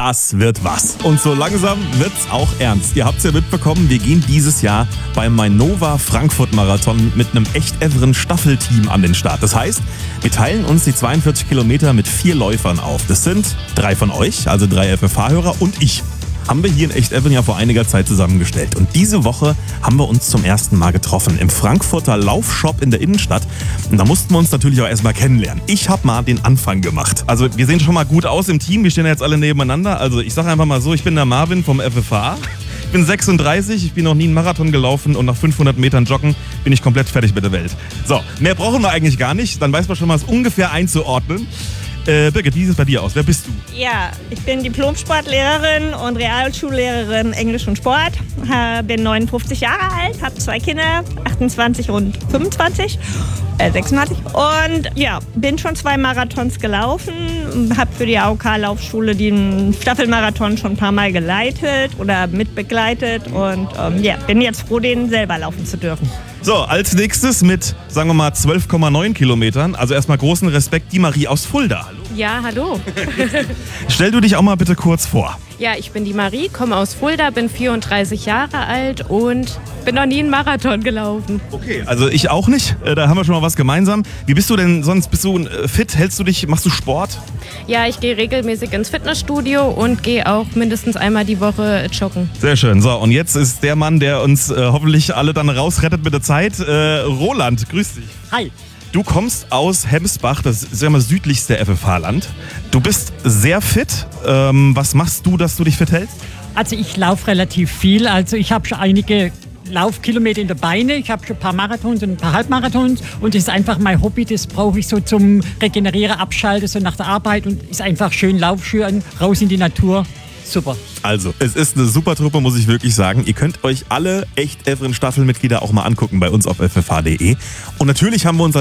das wird was. Und so langsam wird's auch ernst. Ihr habt's ja mitbekommen, wir gehen dieses Jahr beim Mainova Frankfurt Marathon mit einem echt-everen Staffelteam an den Start. Das heißt, wir teilen uns die 42 Kilometer mit 4 Läufern auf. Das sind 3 von euch, also 3 FFH-Hörer und ich. Haben wir hier in Echt-Even ja vor einiger Zeit zusammengestellt. Und diese Woche haben wir uns zum ersten Mal getroffen im Frankfurter Laufshop in der Innenstadt. Und da mussten wir uns natürlich auch erstmal kennenlernen. Ich habe mal den Anfang gemacht. Also wir sehen schon mal gut aus im Team. Wir stehen ja jetzt alle nebeneinander. Also ich sage einfach mal so, ich bin der Marvin vom FFH. Ich bin 36, ich bin noch nie einen Marathon gelaufen und nach 500 Metern Joggen bin ich komplett fertig mit der Welt. So, mehr brauchen wir eigentlich gar nicht. Dann weiß man schon mal, es ungefähr einzuordnen. Birgit, wie sieht es bei dir aus? Wer bist du? Ja, ich bin Diplom-Sportlehrerin und Realschullehrerin Englisch und Sport. Bin 59 Jahre alt, habe 2 Kinder, 28 und 26. 26. Und ja, bin schon 2 Marathons gelaufen, habe für die AOK-Laufschule den Staffelmarathon schon ein paar Mal geleitet oder mitbegleitet und bin jetzt froh, den selber laufen zu dürfen. So, als nächstes mit, sagen wir mal, 12,9 Kilometern, also erstmal großen Respekt, die Marie aus Fulda. Hallo. Ja, hallo. Stell du dich auch mal bitte kurz vor. Ja, ich bin die Marie, komme aus Fulda, bin 34 Jahre alt und bin noch nie einen Marathon gelaufen. Okay, also ich auch nicht. Da haben wir schon mal was gemeinsam. Wie bist du denn sonst? Bist du fit? Hältst du dich? Machst du Sport? Ja, ich gehe regelmäßig ins Fitnessstudio und gehe auch mindestens einmal die Woche joggen. Sehr schön. So, und jetzt ist der Mann, der uns hoffentlich alle dann rausrettet mit der Zeit. Roland, grüß dich. Hi. Du kommst aus Hemsbach, das ist ja mal südlichste FFH-Land. Du bist sehr fit. Was machst du, dass du dich fit hältst? Also ich laufe relativ viel. Also ich habe schon einige Laufkilometer in der Beine. Ich habe schon ein paar Marathons und ein paar Halbmarathons. Und das ist einfach mein Hobby. Das brauche ich so zum Regenerieren, Abschalten, so nach der Arbeit. Und ist einfach schön Laufschuhe an, raus in die Natur. Super. Also, es ist eine super Truppe, muss ich wirklich sagen. Ihr könnt euch alle Echt-Even Staffelmitglieder auch mal angucken bei uns auf ffh.de. Und natürlich haben wir uns